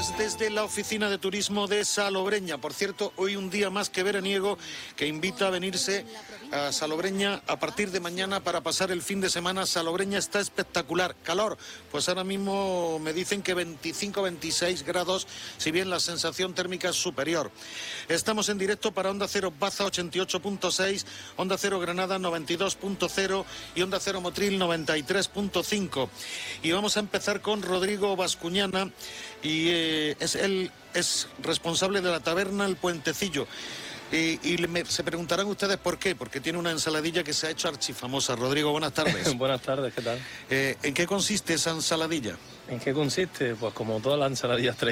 tardes desde la oficina de turismo de Salobreña. Por cierto, hoy un día más que veraniego que invita a venirse a Salobreña a partir de mañana para pasar el fin de semana. Salobreña está espectacular. Calor, pues ahora mismo me dicen que 25-26 grados, si bien la sensación térmica es superior. Estamos en directo para Onda Cero Baza 88.6, Onda Cero Granada 92.0 y Onda Cero Motril 93.5. Y vamos a empezar con Rodrigo Bascuñana, y él es responsable de la taberna El Puentecillo. Se preguntarán ustedes por qué, porque tiene una ensaladilla que se ha hecho archifamosa. Rodrigo, buenas tardes. Buenas tardes, ¿qué tal? ¿En qué consiste esa ensaladilla? ¿En qué consiste? Pues como todas las ensaladillas